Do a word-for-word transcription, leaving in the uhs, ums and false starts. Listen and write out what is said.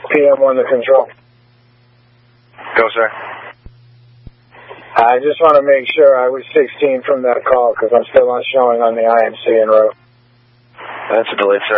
P M one to control. Go, sir. I just want to make sure I was sixteen from that call because I'm still not showing on the I M C en route. That's a delete, sir.